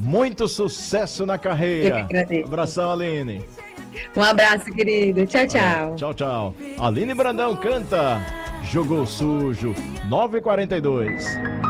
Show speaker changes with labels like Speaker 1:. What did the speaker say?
Speaker 1: Muito sucesso na
Speaker 2: Eu que
Speaker 1: carreira.
Speaker 2: agradeço.
Speaker 1: Abração, Aline.
Speaker 2: Um abraço, querido. Tchau, tchau.
Speaker 1: Tchau, tchau. Aline Brandão canta Jogou Sujo, 9h42.